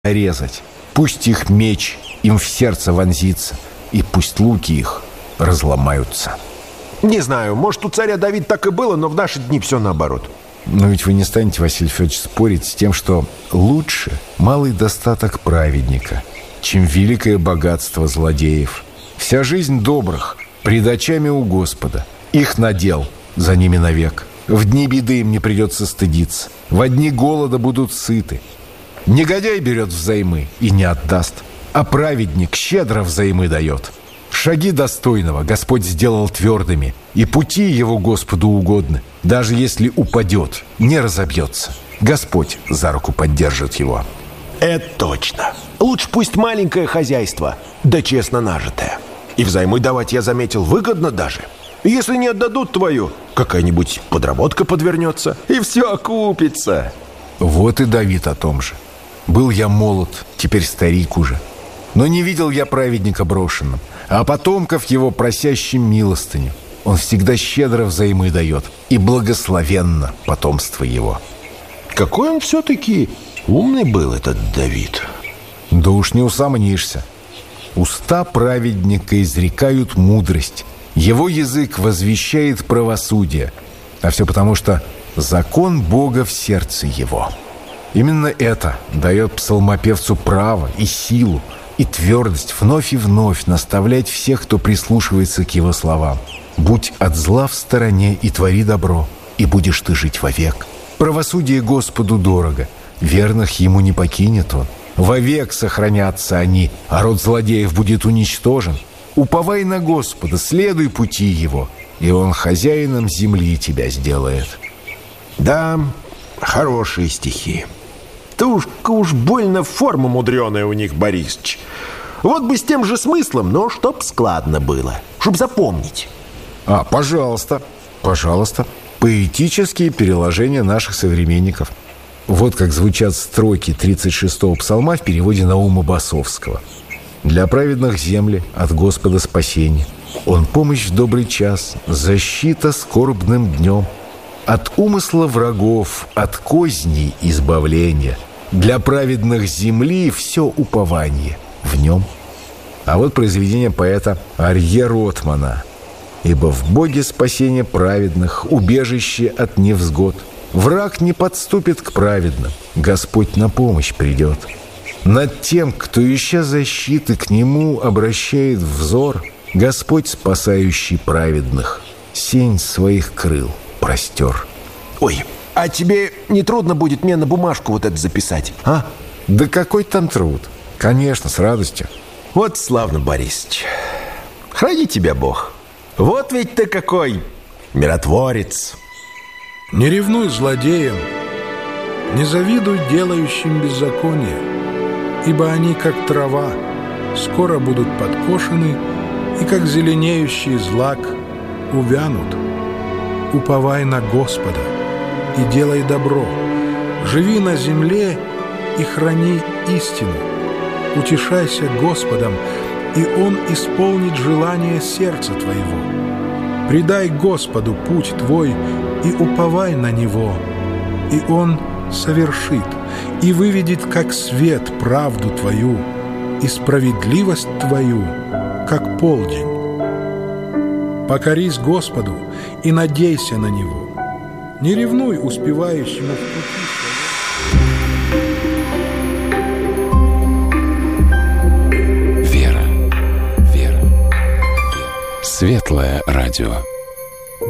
резать. Пусть их меч им в сердце вонзится, и пусть луки их разломаются. Не знаю, может, у царя Давида так и было, но в наши дни все наоборот. Но ведь вы не станете, Василий Федорович, спорить с тем, что лучше малый достаток праведника, чем великое богатство злодеев. Вся жизнь добрых пред очами у Господа. Их надел, за ними навек. В дни беды им не придется стыдиться. Во дни голода будут сыты. Негодяй берет взаймы и не отдаст, а праведник щедро взаймы дает. Шаги достойного Господь сделал твердыми, и пути его Господу угодны. Даже если упадет, не разобьется. Господь за руку поддержит его. Это точно. Лучше пусть маленькое хозяйство, да честно нажитое. И взаймы давать, я заметил, выгодно даже. Если не отдадут твою, какая-нибудь подработка подвернется, и все окупится. Вот и Давид о том же. Был я молод, теперь старик уже. Но не видел я праведника брошенным, а потомков его просящим милостыню. Он всегда щедро взаймы дает, и благословенно потомство его. Какой он все-таки умный был, этот Давид. Да уж не усомнишься. Уста праведника изрекают мудрость, его язык возвещает правосудие. А все потому, что закон Бога в сердце его. Именно это дает псалмопевцу право и силу, и твердость вновь и вновь наставлять всех, кто прислушивается к его словам. «Будь от зла в стороне и твори добро, и будешь ты жить вовек». Правосудие Господу дорого, верных ему не покинет он. Вовек сохранятся они, а род злодеев будет уничтожен. Уповай на Господа, следуй пути его, и он хозяином земли тебя сделает. Да, хорошие стихи. Да уж больно форма мудреная у них, Борисыч. Вот бы с тем же смыслом, но чтоб складно было, чтоб запомнить. Пожалуйста, пожалуйста. Поэтические переложения наших современников. Вот как звучат строки 36-го псалма в переводе Наума Басовского. «Для праведных земли от Господа спасение. Он помощь в добрый час, защита скорбным днем. От умысла врагов, от козней избавление. Для праведных земли все упование в нем». А вот произведение поэта Арье Ротмана. «Ибо в Боге спасение праведных, убежище от невзгод. Враг не подступит к праведным, Господь на помощь придет. Над тем, кто, ища защиты, к нему обращает взор, Господь, спасающий праведных, сень своих крыл простер». Ой, а тебе не трудно будет мне на бумажку вот это записать, а? Да какой там труд? Конечно, с радостью. Вот славно, Борисыч. Храни тебя Бог. Вот ведь ты какой миротворец. Не ревнуй злодеям, не завидуй делающим беззаконие, ибо они, как трава, скоро будут подкошены, и, как зеленеющий злак, увянут. Уповай на Господа и делай добро, живи на земле и храни истину. Утешайся Господом, и Он исполнит желание сердца твоего. Предай Господу путь твой и уповай на Него, и Он совершит и выведет как свет правду твою и справедливость твою, как полдень. Покорись Господу и надейся на Него. Не ревнуй успевающему в пути своем. Вера. Светлое радио.